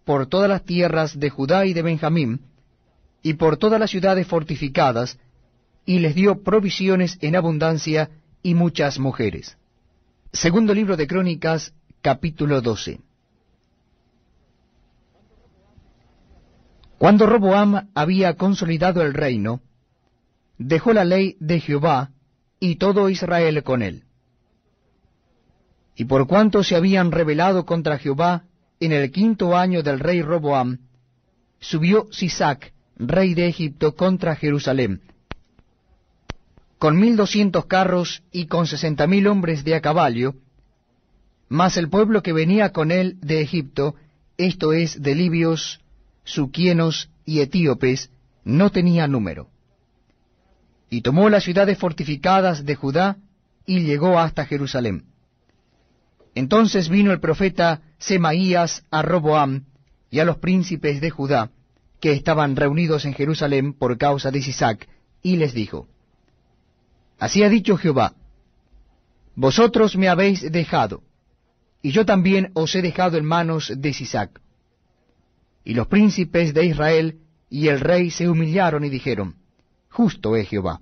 por todas las tierras de Judá y de Benjamín, y por todas las ciudades fortificadas, y les dio provisiones en abundancia y muchas mujeres. Segundo libro de Crónicas, capítulo 12. Cuando Roboam había consolidado el reino, dejó la ley de Jehová, y todo Israel con él. Y por cuanto se habían rebelado contra Jehová en el 5.º año del rey Roboam, subió Sisac, rey de Egipto, contra Jerusalén, con 1.200 carros y con 60.000 hombres de a caballo, mas el pueblo que venía con él de Egipto, esto es, de libios, suquienos y etíopes, no tenía número. Y tomó las ciudades fortificadas de Judá, y llegó hasta Jerusalén. Entonces vino el profeta Semaías a Roboam y a los príncipes de Judá, que estaban reunidos en Jerusalén por causa de Sisac, y les dijo: Así ha dicho Jehová: Vosotros me habéis dejado, y yo también os he dejado en manos de Sisac. Y los príncipes de Israel y el rey se humillaron y dijeron: Justo es Jehová.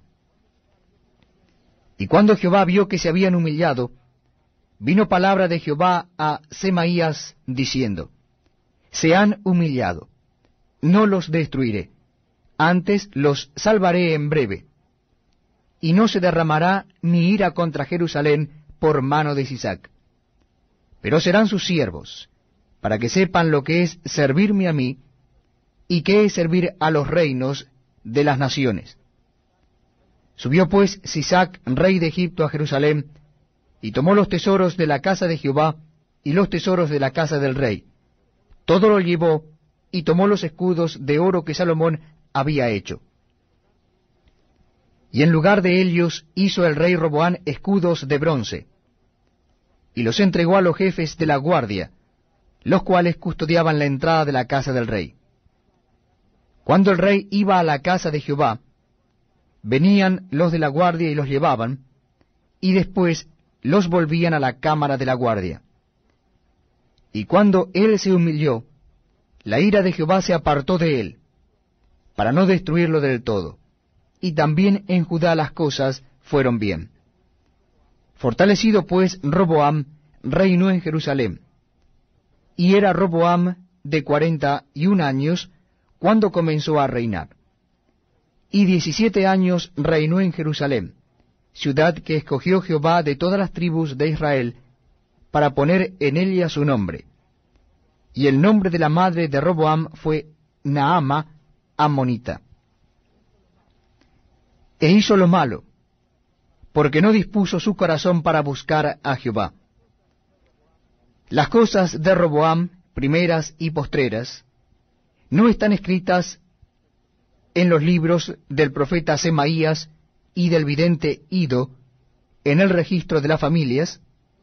Y cuando Jehová vio que se habían humillado, vino palabra de Jehová a Semaías, diciendo: Se han humillado, no los destruiré, antes los salvaré en breve. Y no se derramará mi ira contra Jerusalén por mano de Sisac. Pero serán sus siervos, para que sepan lo que es servirme a mí, y qué es servir a los reinos de las naciones. Subió pues Sisac, rey de Egipto, a Jerusalén, y tomó los tesoros de la casa de Jehová, y los tesoros de la casa del rey. Todo lo llevó, y tomó los escudos de oro que Salomón había hecho. Y en lugar de ellos hizo el rey Roboam escudos de bronce, y los entregó a los jefes de la guardia, los cuales custodiaban la entrada de la casa del rey. Cuando el rey iba a la casa de Jehová, venían los de la guardia y los llevaban, y después los volvían a la cámara de la guardia. Y cuando él se humilló, la ira de Jehová se apartó de él, para no destruirlo del todo. Y también en Judá las cosas fueron bien. Fortalecido pues Roboam, reinó en Jerusalén. Y era Roboam de 41 años cuando comenzó a reinar. Y 17 años reinó en Jerusalén, ciudad que escogió Jehová de todas las tribus de Israel, para poner en ella su nombre. Y el nombre de la madre de Roboam fue Naama, ammonita. E hizo lo malo, porque no dispuso su corazón para buscar a Jehová. Las cosas de Roboam, primeras y postreras, no están escritas en los libros del profeta Semaías y del vidente Ido, en el registro de las familias.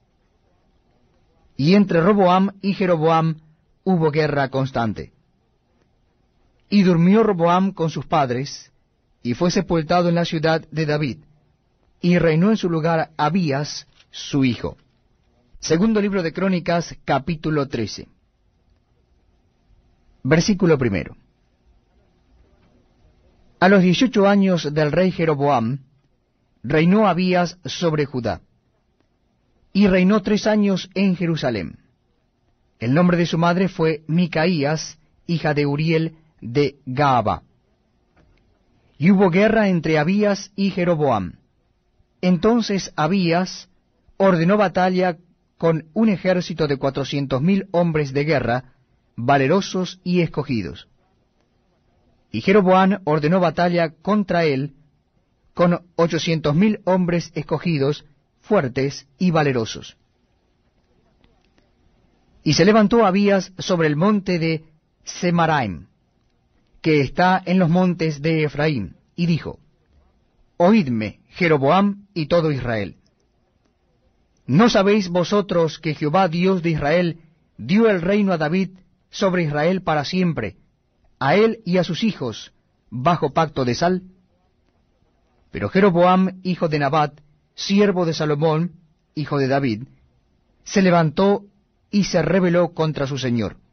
Y entre Roboam y Jeroboam hubo guerra constante. Y durmió Roboam con sus padres, y fue sepultado en la ciudad de David, y reinó en su lugar Abías, su hijo. Segundo libro de Crónicas, capítulo 13. Versículo 1. A los 18 años del rey Jeroboam, reinó Abías sobre Judá, y reinó 3 años en Jerusalén. El nombre de su madre fue Micaías, hija de Uriel de Gaaba. Y hubo guerra entre Abías y Jeroboam. Entonces Abías ordenó batalla con un ejército de 400.000 hombres de guerra, valerosos y escogidos. Y Jeroboam ordenó batalla contra él con 800.000 hombres escogidos, fuertes y valerosos. Y se levantó Abías sobre el monte de Semaraim, que está en los montes de Efraín, y dijo: Oídme, Jeroboam y todo Israel. ¿No sabéis vosotros que Jehová Dios de Israel dio el reino a David sobre Israel para siempre, a él y a sus hijos, bajo pacto de sal? Pero Jeroboam, hijo de Nabat, siervo de Salomón, hijo de David, se levantó y se rebeló contra su señor.